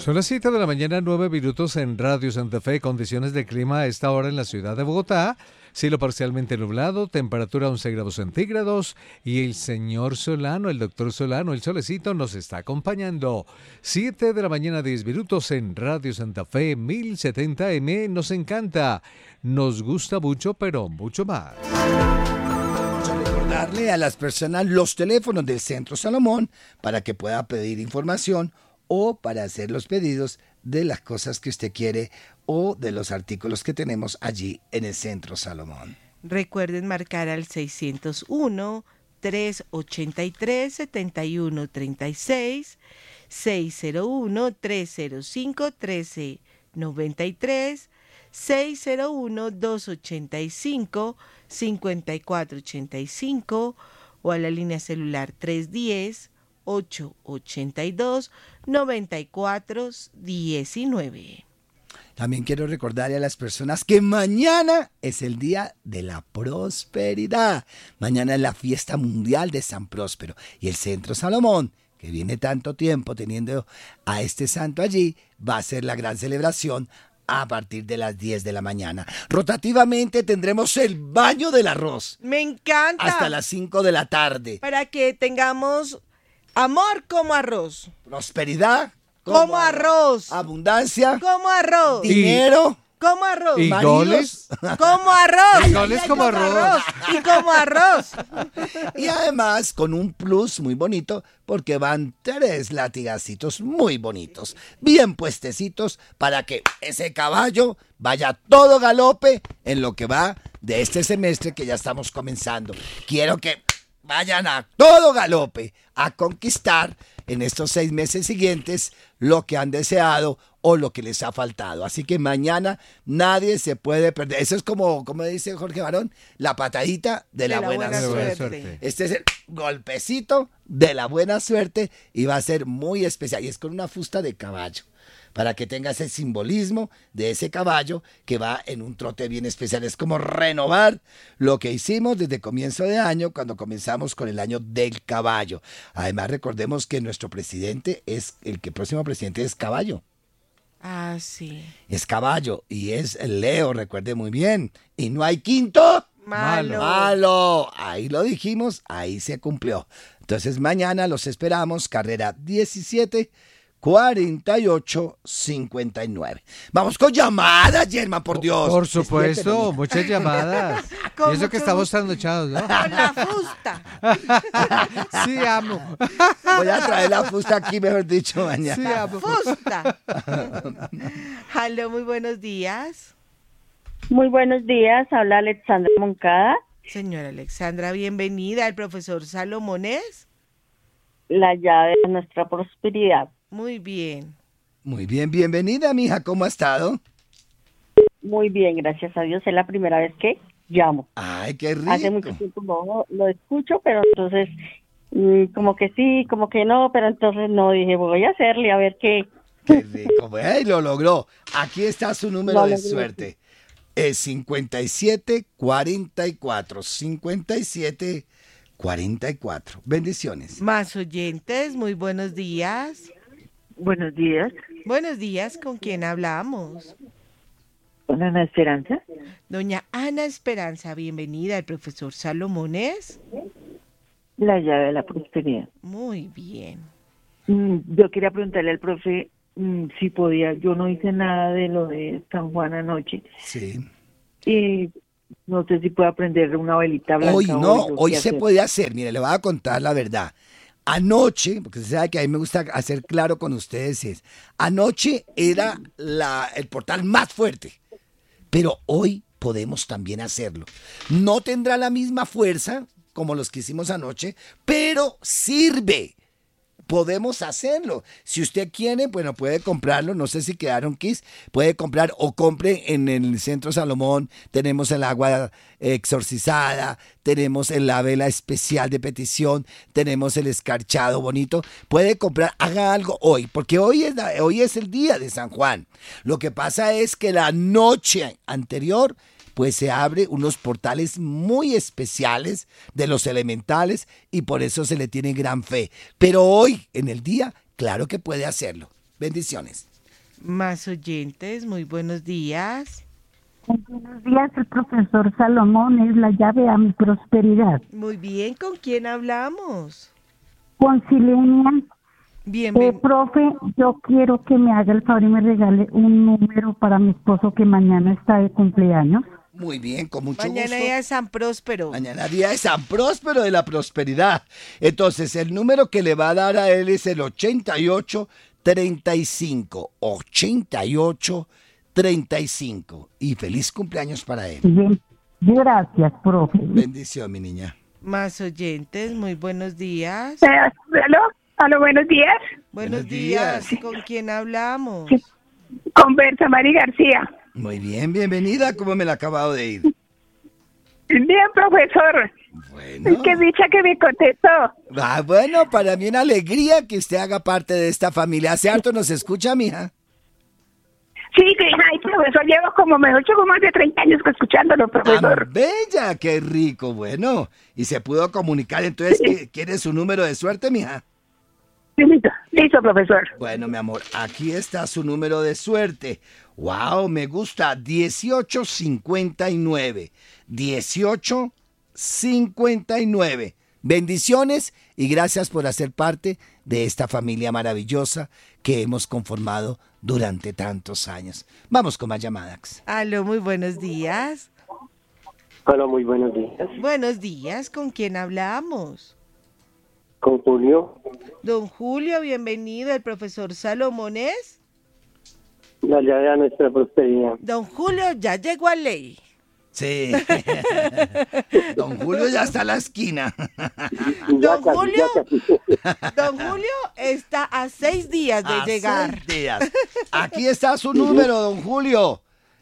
Son las 7 de la mañana, 9 minutos en Radio Santa Fe. Condiciones de clima a esta hora en la ciudad de Bogotá. Cielo parcialmente nublado, temperatura 11 grados centígrados. Y el señor Solano, el doctor Solano, el solecito, nos está acompañando. 7 de la mañana, 10 minutos en Radio Santa Fe, 1070M. Nos encanta. Nos gusta mucho, pero mucho más. Recordarle a las personas los teléfonos del Centro Salomón para que pueda pedir información o para hacer los pedidos de las cosas que usted quiere o de los artículos que tenemos allí en el Centro Salomón. Recuerden marcar al 601-383-7136, 601-305-1393, 601-285-5485 o a la línea celular 310-882-9419. También quiero recordarle a las personas que mañana es el Día de la Prosperidad. Mañana es la fiesta mundial de San Próspero. Y el Centro Salomón, que viene tanto tiempo teniendo a este santo allí, va a ser la gran celebración a partir de las 10 de la mañana. Rotativamente tendremos el baño del arroz. ¡Me encanta! Hasta las 5 de la tarde. Para que tengamos amor como arroz. Prosperidad como arroz. Abundancia como arroz. Dinero como arroz. ¿Y goles? Como arroz. Y goles como arroz. Y como arroz. Y además con un plus muy bonito porque van 3 latigacitos muy bonitos, bien puestecitos para que ese caballo vaya todo galope en lo que va de este semestre que ya estamos comenzando. Quiero que vayan a todo galope a conquistar en estos 6 meses siguientes lo que han deseado o lo que les ha faltado. Así que mañana nadie se puede perder. Eso es como dice Jorge Barón, la patadita de la buena suerte. Este es el golpecito de la buena suerte y va a ser muy especial. Y es con una fusta de caballo, para que tenga ese simbolismo de ese caballo que va en un trote bien especial. Es como renovar lo que hicimos desde comienzo de año, cuando comenzamos con el año del caballo. Además, recordemos que nuestro presidente el próximo presidente es caballo. Ah, sí. Es caballo y es Leo, recuerde muy bien. Y no hay quinto malo. Ahí lo dijimos, ahí se cumplió. Entonces mañana los esperamos, carrera 1748-59. Vamos con llamadas, Yerma, por Dios. Por supuesto, muchas llamadas. Y eso que estamos trasnochados, ¿no? Con la fusta. Sí, amo. Voy a traer la fusta aquí, mejor dicho, mañana. Sí, amo. Fusta. Aló, muy buenos días. Muy buenos días, habla Alexandra Moncada. Señora Alexandra, bienvenida. ¿El profesor Salomón es? La llave de nuestra prosperidad. Muy bien. Muy bien, bienvenida, mija. ¿Cómo ha estado? Muy bien, gracias a Dios. Es la primera vez que llamo. Ay, qué rico. Hace mucho tiempo no lo escucho, pero entonces como que sí, como que no, pero entonces no, dije, voy a hacerle a ver qué. Qué rico. ¡Ay, lo logró! Aquí está su número Lo de logré. suerte. Es 5744. 5744. Bendiciones. Más oyentes, muy buenos días. Buenos días. Buenos días, ¿con quién hablamos? Con Ana Esperanza. Doña Ana Esperanza, bienvenida. ¿El profesor Salomón es? La llave de la prosperidad. Muy bien. Yo quería preguntarle al profe si podía. Yo no hice nada de lo de San Juan anoche. Sí. Y no sé si puedo prender una velita blanca. Hoy se puede hacer. Mire, le voy a contar la verdad. Anoche, porque usted sabe que a mí me gusta hacer claro con ustedes, anoche era el portal más fuerte, pero hoy podemos también hacerlo. No tendrá la misma fuerza como los que hicimos anoche, pero sirve. Podemos hacerlo. Si usted quiere, bueno, puede comprarlo. No sé si quedaron kits. Puede comprar o compre en el Centro Salomón. Tenemos el agua exorcizada. Tenemos la vela especial de petición. Tenemos el escarchado bonito. Puede comprar, haga algo hoy, porque hoy es el día de San Juan. Lo que pasa es que la noche anterior pues se abre unos portales muy especiales de los elementales y por eso se le tiene gran fe. Pero hoy, en el día, claro que puede hacerlo. Bendiciones. Más oyentes, muy buenos días. Buenos días, el profesor Salomón es la llave a mi prosperidad. Muy bien, ¿con quién hablamos? Con Silenia, Bienvenido. profe, yo quiero que me haga el favor y me regale un número para mi esposo que mañana está de cumpleaños. Muy bien, con mucho Mañana gusto. día de San Próspero. Mañana día de San Próspero de la prosperidad. Entonces, el número que le va a dar a él es el 8835. 8835. Y feliz cumpleaños para él. Bien, gracias, profe. Bendición, mi niña. Más oyentes, muy buenos días. Aló, buenos días. Buenos Buenos días, días. ¿con quién hablamos? Sí. Conversa Mari García. Muy bien, bienvenida. ¿Cómo me la ha acabado de ir? Bien, profesor. Bueno. Qué dicha que me contestó. Bueno, para mí una alegría que usted haga parte de esta familia. ¿Hace harto nos escucha, mija? Sí, que ay, profesor, llevo como más de 30 años escuchándolo, profesor. ¡Tan bella! ¡Qué rico! Bueno, y se pudo comunicar. Entonces, ¿quiere su número de suerte, mija? Sí, listo, profesor. Bueno, mi amor, aquí está su número de suerte. ¡Wow! Me gusta. 1859. 1859. Bendiciones y gracias por hacer parte de esta familia maravillosa que hemos conformado durante tantos años. Vamos con más llamadas. Aló, muy buenos días. Hola, muy buenos días. Buenos días, ¿con quién hablamos? Con Julio, Don Julio, bienvenido. ¿El profesor Salomón es? la llave a nuestra prosperidad. Don Julio ya llegó a ley. Sí. Don Julio ya está a la esquina. Ya Don casi, Julio, ya casi. Don Julio está a 6 días de A llegar. 6 días. Aquí está su número, don Julio.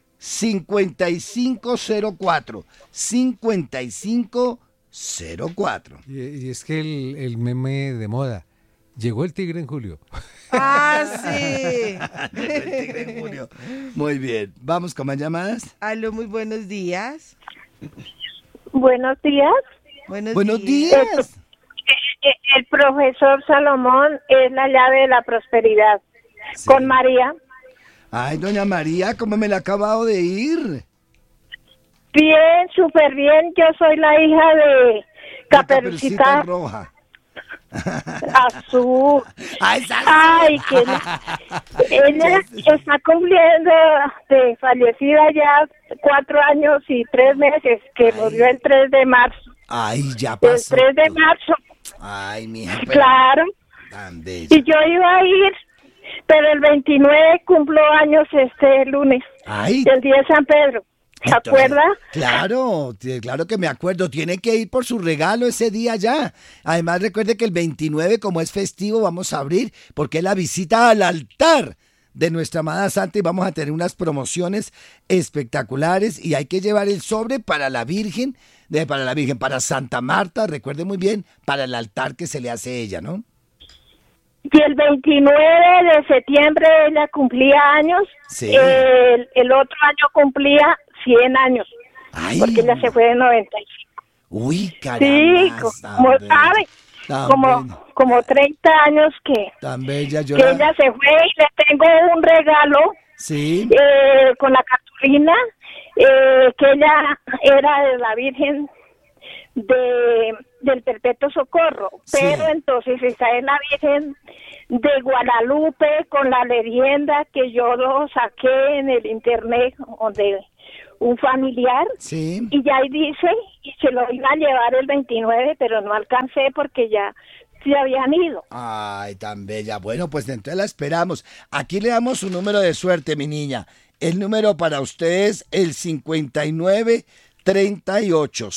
5504. 5504. Y es que el meme de moda, llegó el tigre en julio. Ah, sí. El tigre en Julio. Muy bien. Vamos con más llamadas. Aló, muy buenos días. Buenos días. Buenos días. El profesor Salomón es la llave de la prosperidad. Sí. Con María. Ay, doña María, ¿cómo me la ha acabado de ir? Bien, súper bien. Yo soy la hija de Caperucita Roja. Azul. Ay, esa Ay, que ella está cumpliendo de fallecida ya 4 años y 3 meses, que murió el 3 de marzo. Ay, ya El pasó. 3 de marzo, Ay, mija. pero claro. Tan bella. Y yo iba a ir, pero el 29 cumplo años este lunes, Ay, el día de San Pedro. ¿Se entonces, acuerda? Claro, claro que me acuerdo. Tiene que ir por su regalo ese día ya. Además, recuerde que el 29, como es festivo, vamos a abrir porque es la visita al altar de nuestra amada Santa y vamos a tener unas promociones espectaculares y hay que llevar el sobre para la Virgen, para Santa Marta, recuerde muy bien, para el altar que se le hace a ella, ¿no? Y el 29 de septiembre ella cumplía años. Sí. El otro año cumplía 100 años. Ay. Porque ella se fue de 95. Uy, caramba. Sí, como sabe, como 30 años que Tan bella, yo ella se fue y le tengo un regalo Sí. con la cartulina que ella era de la Virgen del Perpetuo Socorro, Sí. pero entonces está en la Virgen de Guadalupe con la leyenda que yo lo saqué en el internet de un familiar Sí. y ya ahí dice y se lo iba a llevar el 29 pero no alcancé porque ya se habían ido. Ay, tan bella. Bueno, pues entonces la esperamos. Aquí le damos su número de suerte, mi niña. El número para usted es el 5938.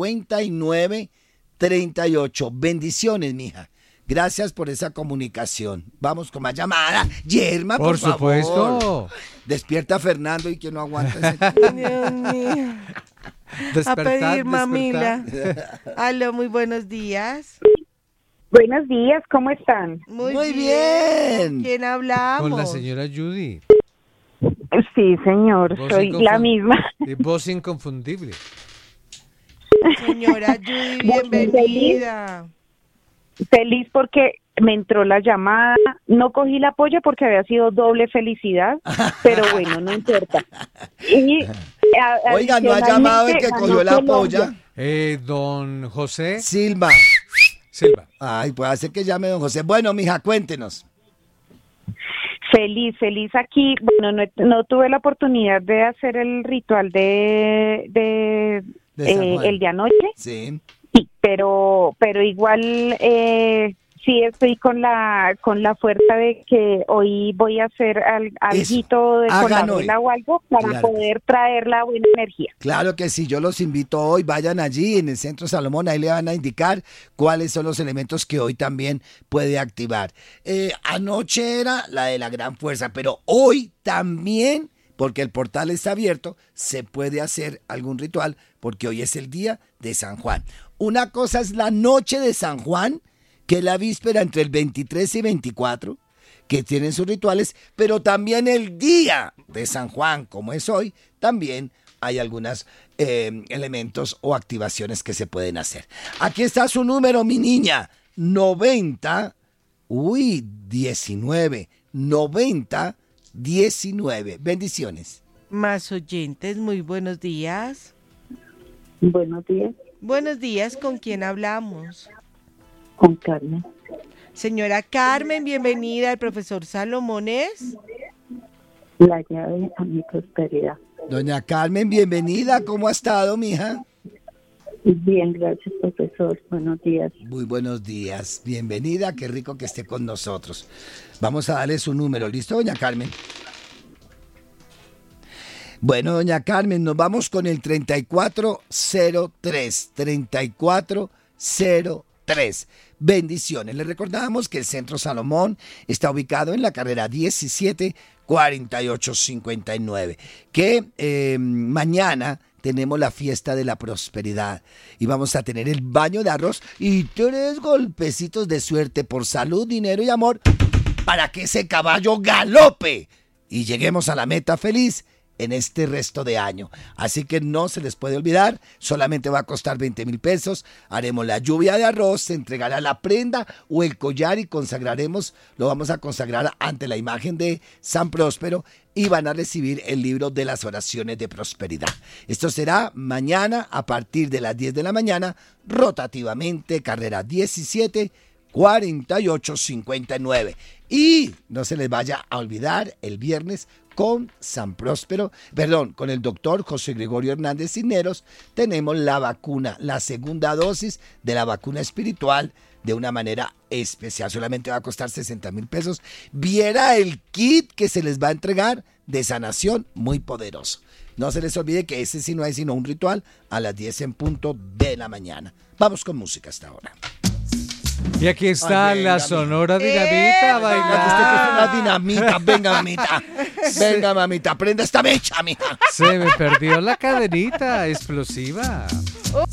5938. Bendiciones, mija. Gracias por esa comunicación. Vamos con más llamada. Yerma, por favor. Supuesto. Despierta a Fernando y que no aguanta ese... Dios mío. A pedir mamila. Aló, muy buenos días. Buenos días, ¿cómo están? Muy bien. ¿Quién hablamos? Con la señora Judy. Sí, señor, Voz soy la misma. Voz inconfundible. Señora Judy, bienvenida. Feliz porque me entró la llamada, no cogí la polla porque había sido doble felicidad, pero bueno, no importa. Y, oiga, ¿no ha llamado el que ganó cogió la Colombia. polla? Don José Silva. Silva. Ay, puede ser que llame don José. Bueno, mija, cuéntenos. Feliz aquí. Bueno, no tuve la oportunidad de hacer el ritual de San Juan. el de anoche, Sí. sí, pero igual sí estoy con la fuerza de que hoy voy a hacer alguito con la Hagan hoy. vela o algo para Claro. poder traer la buena energía. Claro que sí, yo los invito hoy, vayan allí en el Centro Salomón, ahí le van a indicar cuáles son los elementos que hoy también puede activar. Anoche era la de la gran fuerza, pero hoy también, porque el portal está abierto, se puede hacer algún ritual, porque hoy es el día de San Juan. Una cosa es la noche de San Juan, que es la víspera entre el 23 y 24, que tienen sus rituales, pero también el día de San Juan, como es hoy, también hay algunos elementos o activaciones que se pueden hacer. Aquí está su número, mi niña, 19. Bendiciones. Más oyentes, muy buenos días. Buenos días, Buenos días, ¿con quién hablamos? con Carmen. Señora Carmen, bienvenida al profesor Salomones. La llave a mi prosperidad. Doña Carmen, bienvenida. ¿Cómo ha estado, mija? Bien, gracias, profesor. Buenos días. Muy buenos días. Bienvenida. Qué rico que esté con nosotros. Vamos a darle su número. ¿Listo, doña Carmen? Bueno, doña Carmen, nos vamos con el 3403. 3403. Bendiciones. Les recordamos que el Centro Salomón está ubicado en la carrera 174859. Que mañana tenemos la fiesta de la prosperidad y vamos a tener el baño de arroz y 3 golpecitos de suerte por salud, dinero y amor para que ese caballo galope y lleguemos a la meta feliz en este resto de año. Así que no se les puede olvidar, solamente va a costar 20,000 pesos. Haremos la lluvia de arroz, se entregará la prenda o el collar y lo vamos a consagrar ante la imagen de San Próspero y van a recibir el libro de las oraciones de prosperidad. Esto será mañana a partir de las 10 de la mañana, rotativamente, carrera 174859. Y no se les vaya a olvidar el viernes con con el doctor José Gregorio Hernández Cisneros, tenemos la vacuna, la segunda dosis de la vacuna espiritual de una manera especial. Solamente va a costar 60,000 pesos. Viera el kit que se les va a entregar de sanación, muy poderoso. No se les olvide que ese sí no hay sino un ritual a las 10 en punto de la mañana. Vamos con música hasta ahora. Y aquí está Ay, venga, la Sonora Dinamita Una bailando. dinamita, venga mamita, venga mamita, prenda esta mecha, mija. Se me perdió la cadenita explosiva.